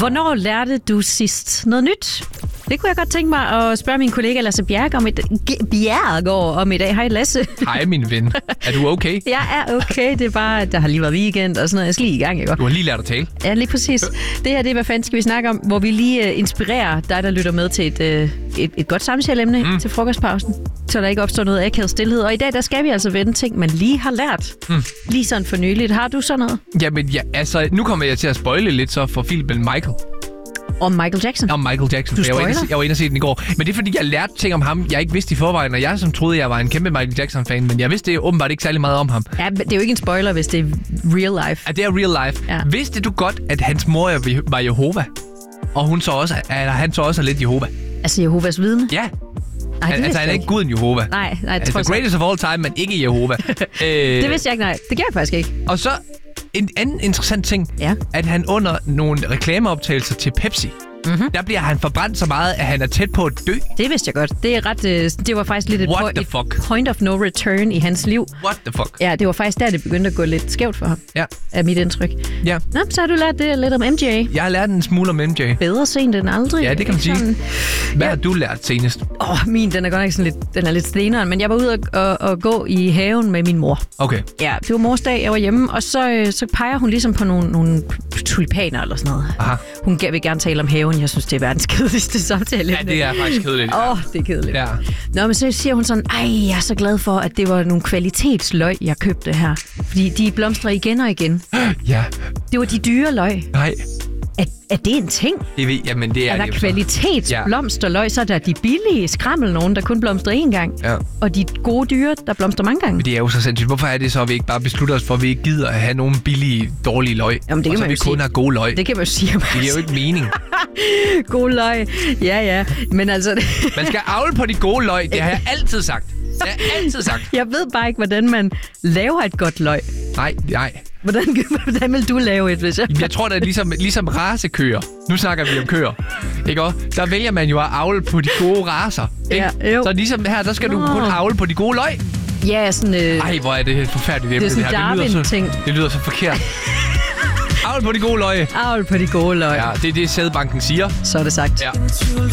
Hvornår lærte du sidst noget nyt? Det kunne jeg godt tænke mig at spørge min kollega Lasse Bjerregaard om i dag. Hej Lasse. Hej min ven. Er du okay? Jeg er okay. Det er bare, at der har lige været weekend og sådan noget. Jeg skal lige i gang, ikke? Du har lige lært at tale. Ja, lige præcis. Det her, det er, hvad fanden skal vi snakke om? Hvor vi lige inspirerer dig, der lytter med til et godt samtaleemne til frokostpausen. Så der ikke opstår noget akavet stillhed. Og i dag, der skal vi altså vende ting, man lige har lært. Lige sådan for nyligt. Har du sådan noget? Jamen, ja, altså, nu kommer jeg til at spoile lidt så for filmen Michael. Om Michael Jackson? Om Michael Jackson. Jeg var inde og se den i går. Men det er, fordi jeg lærte ting om ham, jeg ikke vidste i forvejen. Og jeg som troede, jeg var en kæmpe Michael Jackson-fan. Men jeg vidste åbenbart ikke særlig meget om ham. Ja, det er jo ikke en spoiler, hvis det er real life. Ja, det er real life. Ja. Vidste du godt, at hans mor var Jehova? Og han så også er lidt Jehova? Altså Jehovas vidne? Ja. Nej, altså, han er ikke guden Jehova. Nej, altså, the greatest of all time, men ikke Jehova. Det vidste jeg ikke, nej. Det gør jeg faktisk ikke. Og så en anden interessant ting, at han under nogle reklameoptagelser til Pepsi, der bliver han forbrændt så meget, at han er tæt på at dø. Det vidste jeg godt. Det er ret. Det var faktisk lidt et point of no return i hans liv. What the fuck? Ja, det var faktisk der, det begyndte at gå lidt skævt for ham. Ja. Af mit indtryk. Ja. Nå, så har du lært det lidt om MJ. Jeg har lært en smule om MJ. Bedre sent end aldrig. Ja, det kan man sige. Hvad har du lært senest? Min, den er godt nok sådan lidt, den er lidt steneren, men jeg var ude og gå i haven med min mor. Okay. Ja, det var mors dag, jeg var hjemme, og så peger hun ligesom på nogle tulipaner eller sådan noget. Aha. Hun vil gerne tale om haven. Jeg synes, det er verdens kedeligste samtale. Ja, det er faktisk kedeligt. Det er kedeligt. Ja. Nå, men så siger hun sådan, jeg er så glad for, at det var nogle kvalitetsløg, jeg købte her. Fordi de blomstrer igen og igen. Ja. Det var de dyre løg. Nej. Er det en ting? Jamen, det er der kvalitetsblomsterløg, så er der de billige skrammel nogen, der kun blomstrer én gang. Ja. Og de gode dyre, der blomstrer mange gange. Men det er jo så sindssygt. Hvorfor er det så, at vi ikke bare beslutter os for, at vi ikke gider at have nogle billige, dårlige løg? Jamen, det kan og så man vi kun har gode løg. Det kan man jo sige. Det giver jo ikke mening. Gode løg. Ja. Men altså... Man skal avle på de gode løg. Det har jeg altid sagt. Jeg ved bare ikke, hvordan man laver et godt løg. Nej. Hvordan vil du lave et, hvis jeg tror, det er ligesom racekøer. Nu snakker vi om køer. Ikke også? Der vælger man jo at avle på de gode racer. Ikke? Ja, så ligesom her, der skal du kun avle på de gode løg. Ja, sådan... Ej, hvor er det et forfærdeligt emne, det her. Det lyder så forkert. Avle på de gode løg. Avle på de gode løg. Ja, det er det, sædbanken siger. Så er det sagt. Ja.